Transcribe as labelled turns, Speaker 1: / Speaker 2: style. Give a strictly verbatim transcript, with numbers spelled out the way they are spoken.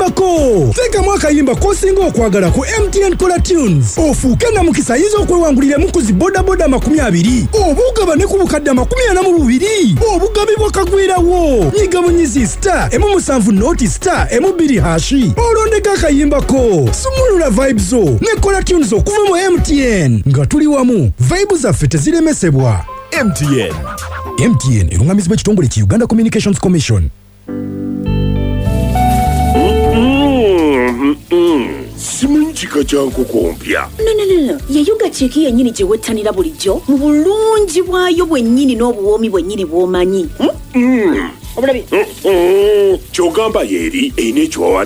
Speaker 1: Kayimbako. Teekamu akayimba k'osinga okwagala ku M T N Color Tunes. Ofuuke namukisa ayinza okwewanguliramu ku zi bodaboda makumi abiri. Obugaba ne ku bukadde makumi ana mu bubiri. Obugabibwa kagwirawo. Nyiga munyizi star emu musanvu noti star emu bbiri hashi. Olondeka akayimbako. Sumulula vibes zo ne Color Tunes okuva mu M T N. Nga tuli wamu. Vibes zaffe teziremesebwa.
Speaker 2: M T N.
Speaker 1: M T N erungamizibwa ekitongole ki Uganda Communications Commission.
Speaker 3: Simanyi kika kya nkoko mpya.
Speaker 4: No, no, no, no. Yayuga chiki yennyini gye wettanira bulijjo mu bulungi bwayo bwennyini n'obuwoomi bwennyini bw'omanyi.
Speaker 3: Obulabi. Kyogamba yeeri eyina ekyowa